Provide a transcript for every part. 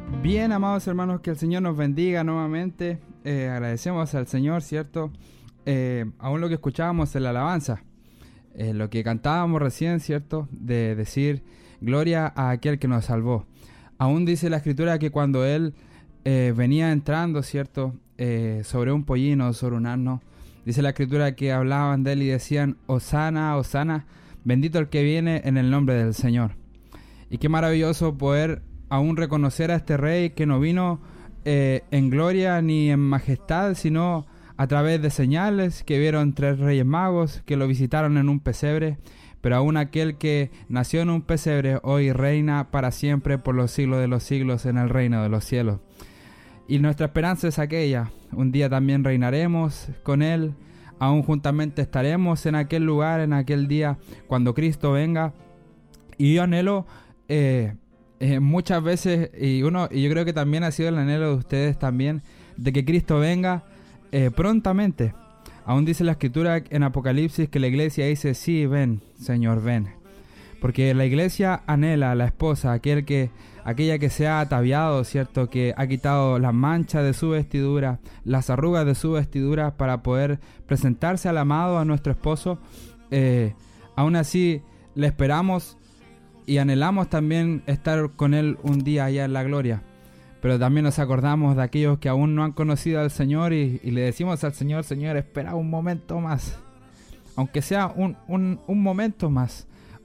Bien, amados hermanos, que el Señor nos bendiga nuevamente. Agradecemos al Señor, ¿cierto? Aún lo que escuchábamos en la alabanza, lo que cantábamos recién, ¿cierto? De decir gloria a aquel que nos salvó. Aún dice la Escritura que cuando Él venía entrando, ¿cierto? Sobre un pollino, sobre un asno, dice la Escritura que hablaban de Él y decían, Hosana, Hosana, bendito el que viene en el nombre del Señor. Y qué maravilloso poder aún reconocer a este rey que no vino en gloria ni en majestad, sino a través de señales que vieron 3 reyes magos que lo visitaron en un pesebre, pero aún aquel que nació en un pesebre hoy reina para siempre por los siglos de los siglos en el reino de los cielos. Y nuestra esperanza es aquella, un día también reinaremos con él, aún juntamente estaremos en aquel lugar, en aquel día, cuando Cristo venga. Y yo anhelo muchas veces, y yo creo que también ha sido el anhelo de ustedes también, de que Cristo venga prontamente. Aún dice la Escritura en Apocalipsis que la iglesia dice, sí, ven, Señor, ven. Porque la iglesia anhela a la esposa, aquella que se ha ataviado, ¿cierto? Que ha quitado las manchas de su vestidura, las arrugas de su vestidura para poder presentarse al amado, a nuestro esposo. Aún así, le esperamos y anhelamos también estar con Él un día allá en la gloria. Pero también nos acordamos de aquellos que aún no han conocido al Señor y le decimos al Señor, Señor, espera un momento más. Aunque sea un momento más.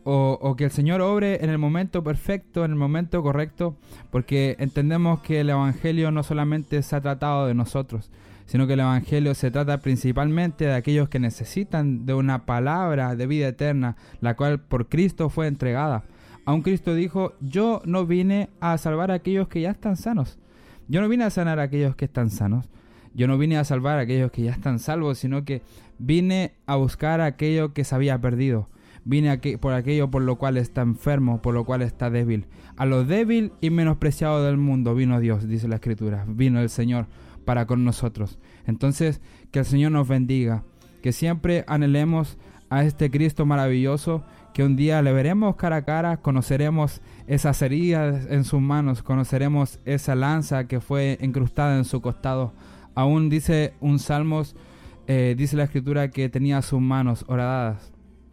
O que el Señor obre en el momento perfecto, en el momento correcto. Porque entendemos que el Evangelio no solamente se ha tratado de nosotros, sino que el Evangelio se trata principalmente de aquellos que necesitan de una palabra de vida eterna, la cual por Cristo fue entregada. Aún Cristo dijo, yo no vine a salvar a aquellos que ya están sanos. Yo no vine a sanar a aquellos que están sanos. Yo no vine a salvar a aquellos que ya están salvos, sino que vine a buscar a aquello que se había perdido. Vine por aquello por lo cual está enfermo, por lo cual está débil. A lo débil y menospreciado del mundo vino Dios, dice la Escritura. Vino el Señor para con nosotros. Entonces, que el Señor nos bendiga. Que siempre anhelemos a este Cristo maravilloso, que un día le veremos cara a cara, conoceremos esas heridas en sus manos, conoceremos esa lanza que fue incrustada en su costado. Aún dice un Salmos, dice la Escritura que tenía sus manos horadadas,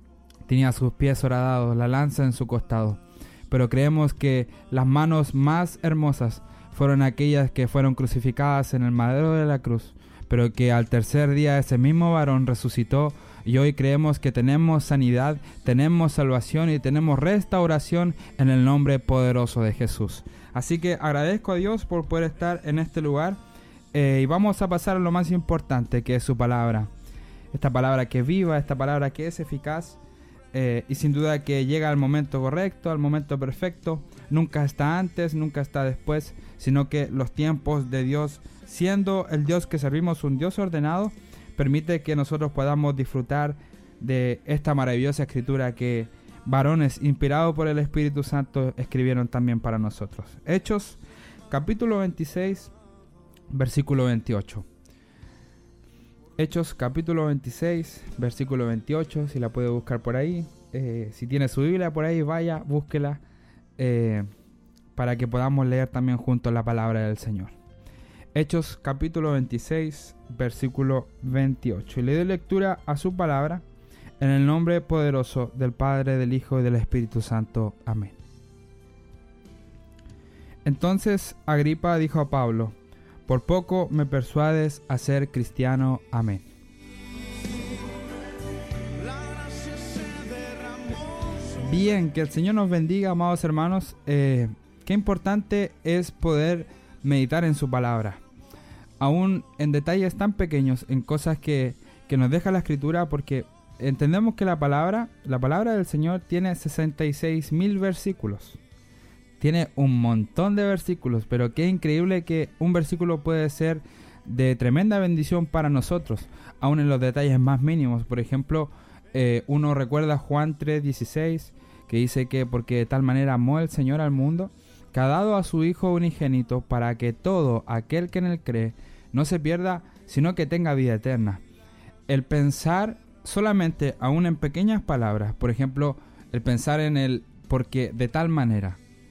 tenía sus pies horadados, la lanza en su costado. Pero creemos que las manos más hermosas fueron aquellas que fueron crucificadas en el madero de la cruz, pero que al tercer día ese mismo varón resucitó. Y hoy creemos que tenemos sanidad, tenemos salvación y tenemos restauración en el nombre poderoso de Jesús. Así que agradezco a Dios por poder estar en este lugar y vamos a pasar a lo más importante, que es su palabra. Esta palabra que es viva, esta palabra que es eficaz y sin duda que llega al momento correcto, al momento perfecto. Nunca está antes, nunca está después, sino que los tiempos de Dios, siendo el Dios que servimos un Dios ordenado, permite que nosotros podamos disfrutar de esta maravillosa escritura que varones inspirados por el Espíritu Santo escribieron también para nosotros. Hechos, capítulo 26, versículo 28. Hechos, capítulo 26, versículo 28, si la puede buscar por ahí. Si tiene su Biblia por ahí, vaya, búsquela para que podamos leer también juntos la palabra del Señor. Hechos capítulo 26, versículo 28. Y le doy lectura a su palabra en el nombre poderoso del Padre, del Hijo y del Espíritu Santo. Amén. Entonces Agripa dijo a Pablo, por poco me persuades a ser cristiano. Amén. Bien, que el Señor nos bendiga, amados hermanos. Qué importante es poder meditar en su palabra, aún en detalles tan pequeños, en cosas que nos deja la Escritura, porque entendemos que la palabra del Señor tiene 66,000 versículos, tiene un montón de versículos, pero qué increíble que un versículo puede ser de tremenda bendición para nosotros, aún en los detalles más mínimos. Por ejemplo, uno recuerda Juan 3:16, que dice que porque de tal manera amó el Señor al mundo, que ha dado a su Hijo unigénito, para que todo aquel que en él cree no se pierda, sino que tenga vida eterna. El pensar solamente aún en pequeñas palabras, por ejemplo, el pensar en el porque de tal manera,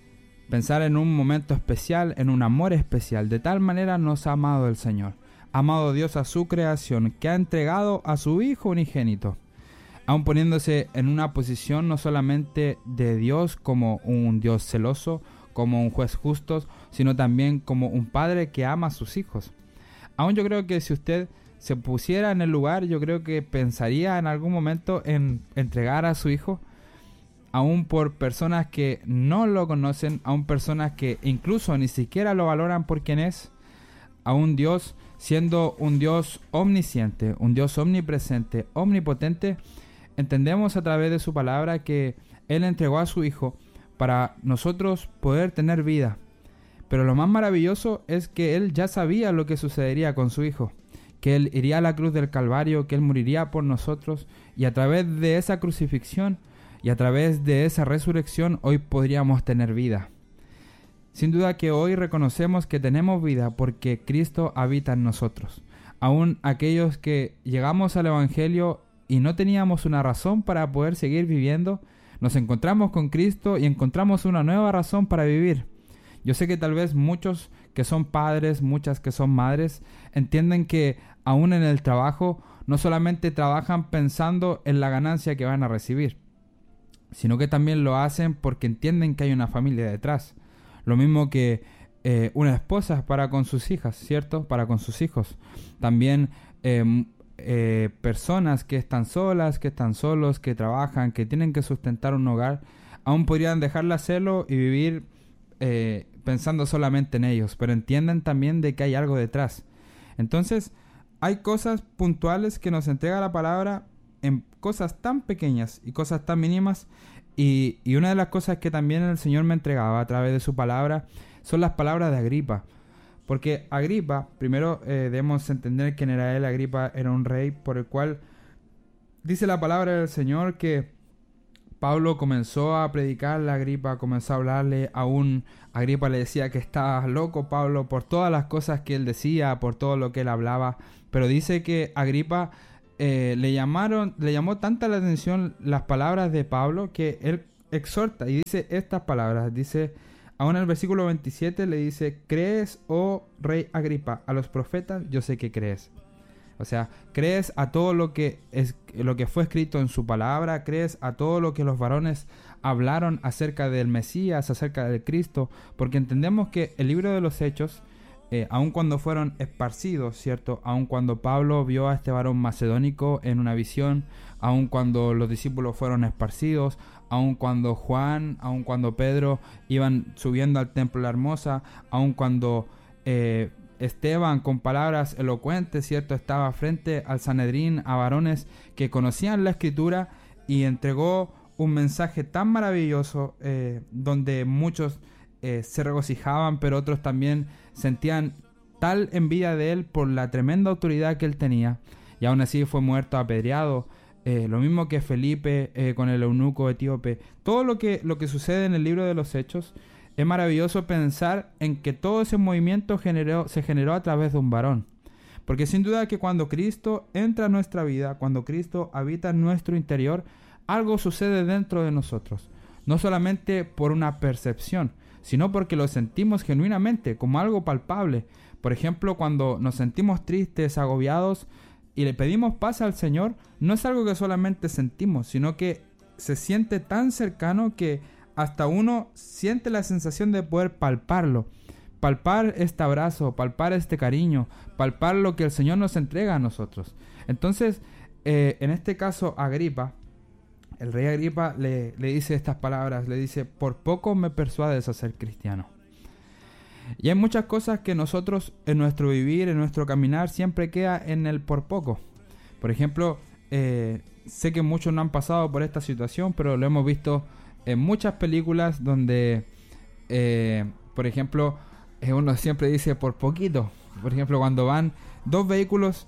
Pensar en un momento especial, en un amor especial. De tal manera nos ha amado el Señor. Ha amado Dios a su creación, que ha entregado a su Hijo unigénito, aun poniéndose en una posición no solamente de Dios como un Dios celoso, como un juez justo, sino también como un padre que ama a sus hijos. Aún yo creo que si usted se pusiera en el lugar, yo creo que pensaría en algún momento en entregar a su hijo, aún por personas que no lo conocen, aún personas que incluso ni siquiera lo valoran por quien es, a un Dios siendo un Dios omnisciente, un Dios omnipresente, omnipotente. Entendemos a través de su palabra que Él entregó a su Hijo para nosotros poder tener vida. Pero lo más maravilloso es que Él ya sabía lo que sucedería con su Hijo, que Él iría a la cruz del Calvario, que Él moriría por nosotros, y a través de esa crucifixión y a través de esa resurrección hoy podríamos tener vida. Sin duda que hoy reconocemos que tenemos vida porque Cristo habita en nosotros. Aún aquellos que llegamos al Evangelio y no teníamos una razón para poder seguir viviendo, nos encontramos con Cristo y encontramos una nueva razón para vivir. Yo sé que tal vez muchos que son padres, muchas que son madres, entienden que aún en el trabajo no solamente trabajan pensando en la ganancia que van a recibir, sino que también lo hacen porque entienden que hay una familia detrás. Lo mismo que una esposa para con sus hijas, ¿cierto? Para con sus hijos. También personas que están solas, que están solos, que trabajan, que tienen que sustentar un hogar, aún podrían dejarla hacerlo y vivir pensando solamente en ellos, pero entienden también de que hay algo detrás. Entonces, hay cosas puntuales que nos entrega la palabra en cosas tan pequeñas y cosas tan mínimas, y una de las cosas que también el Señor me entregaba a través de su palabra son las palabras de Agripa. Porque Agripa, primero debemos entender quién era él. Agripa era un rey por el cual dice la palabra del Señor que Pablo comenzó a predicarle a Agripa, comenzó a hablarle. Aún Agripa le decía que estaba loco Pablo por todas las cosas que él decía, por todo lo que él hablaba. Pero dice que Agripa le llamó tanta la atención las palabras de Pablo que él exhorta y dice estas palabras. Dice, aún en el versículo 27 le dice: ¿crees, oh rey Agripa, a los profetas? Yo sé que crees. O sea, crees a todo lo que fue escrito en su palabra, crees a todo lo que los varones hablaron acerca del Mesías, acerca del Cristo, porque entendemos que el libro de los Hechos, aun cuando fueron esparcidos, ¿cierto? Aun cuando Pablo vio a este varón macedónico en una visión, aun cuando los discípulos fueron esparcidos, aun cuando Juan, aun cuando Pedro iban subiendo al templo de la Hermosa, aun cuando Esteban con palabras elocuentes, ¿cierto?, estaba frente al Sanedrín, a varones que conocían la Escritura, y entregó un mensaje tan maravilloso donde muchos se regocijaban, pero otros también sentían tal envidia de él por la tremenda autoridad que él tenía, y aún así fue muerto apedreado. Lo mismo que Felipe con el eunuco etíope. Todo lo que sucede en el libro de los Hechos, es maravilloso pensar en que todo ese movimiento se generó a través de un varón. Porque sin duda que cuando Cristo entra a nuestra vida, cuando Cristo habita en nuestro interior, algo sucede dentro de nosotros. No solamente por una percepción, sino porque lo sentimos genuinamente, como algo palpable. Por ejemplo, cuando nos sentimos tristes, agobiados, y le pedimos paz al Señor, no es algo que solamente sentimos, sino que se siente tan cercano que hasta uno siente la sensación de poder palparlo, palpar este abrazo, palpar este cariño, palpar lo que el Señor nos entrega a nosotros. Entonces, en este caso, Agripa, el rey Agripa le dice estas palabras, le dice: por poco me persuades a ser cristiano. Y hay muchas cosas que nosotros en nuestro vivir, en nuestro caminar, siempre queda en el por poco. Por ejemplo, sé que muchos no han pasado por esta situación, pero lo hemos visto en muchas películas donde, por ejemplo, uno siempre dice por poquito. Por ejemplo, cuando van dos vehículos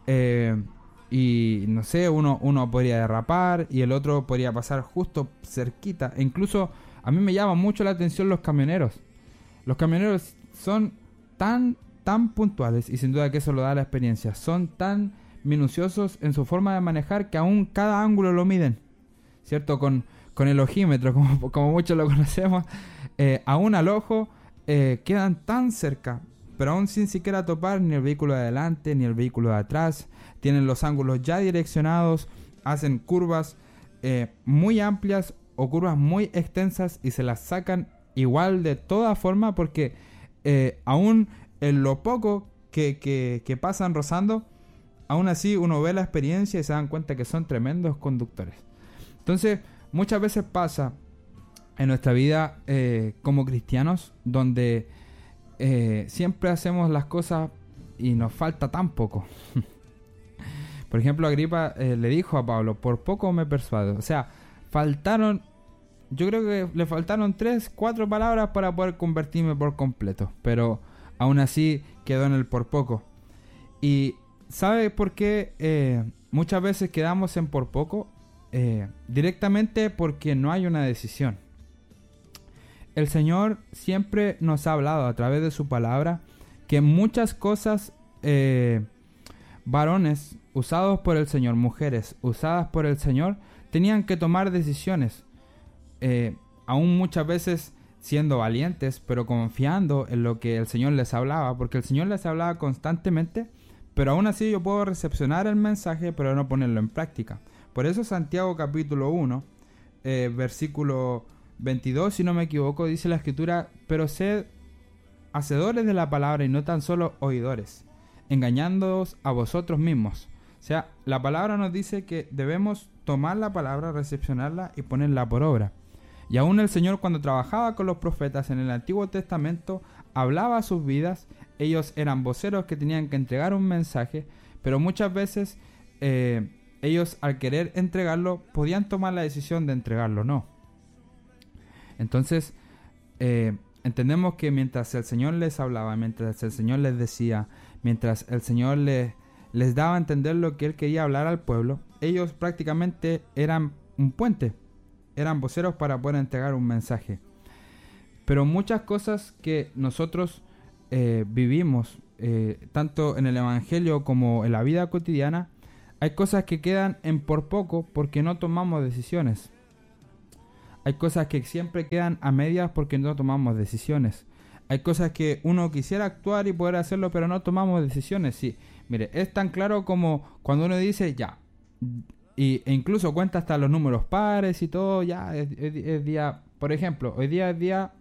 y no sé, uno podría derrapar y el otro podría pasar justo cerquita. E incluso a mí me llama mucho la atención los camioneros. Los camioneros son tan puntuales, y sin duda que eso lo da la experiencia. Son tan minuciosos en su forma de manejar que aún cada ángulo lo miden, ¿cierto? Con con el ojímetro, como muchos lo conocemos, aún al ojo, quedan tan cerca, pero aún sin siquiera topar ni el vehículo de adelante ni el vehículo de atrás. Tienen los ángulos ya direccionados, hacen curvas muy amplias o curvas muy extensas y se las sacan igual de toda forma, porque aún en lo poco que pasan rozando, aún así uno ve la experiencia y se dan cuenta que son tremendos conductores. Entonces, muchas veces pasa en nuestra vida como cristianos, donde siempre hacemos las cosas y nos falta tan poco. Por ejemplo, Agripa le dijo a Pablo: por poco me persuado. O sea, yo creo que le faltaron 3, 4 palabras para poder convertirme por completo, pero aún así quedó en el por poco. Y ¿sabe por qué muchas veces quedamos en por poco? Directamente porque no hay una decisión. El Señor siempre nos ha hablado a través de su palabra que muchas cosas, varones usados por el Señor, mujeres usadas por el Señor, tenían que tomar decisiones, aún muchas veces siendo valientes, pero confiando en lo que el Señor les hablaba, porque el Señor les hablaba constantemente, pero aún así yo puedo recepcionar el mensaje, pero no ponerlo en práctica. Por eso Santiago capítulo 1, versículo 22, si no me equivoco, dice la Escritura: pero sed hacedores de la palabra y no tan solo oidores, engañándoos a vosotros mismos. O sea, la palabra nos dice que debemos tomar la palabra, recepcionarla y ponerla por obra. Y aún el Señor, cuando trabajaba con los profetas en el Antiguo Testamento, hablaba a sus vidas. Ellos eran voceros que tenían que entregar un mensaje, pero muchas veces ellos, al querer entregarlo, podían tomar la decisión de entregarlo o no. Entonces, entendemos que mientras el Señor les hablaba, mientras el Señor les decía, mientras el Señor les daba a entender lo que Él quería hablar al pueblo, ellos prácticamente eran un puente, eran voceros para poder entregar un mensaje. Pero muchas cosas que nosotros vivimos, tanto en el Evangelio como en la vida cotidiana, hay cosas que quedan en por poco porque no tomamos decisiones. Hay cosas que siempre quedan a medias porque no tomamos decisiones. Hay cosas que uno quisiera actuar y poder hacerlo, pero no tomamos decisiones. Sí, mire, es tan claro como cuando uno dice ya, e incluso cuenta hasta los números pares y todo. Ya es día, por ejemplo, hoy día es día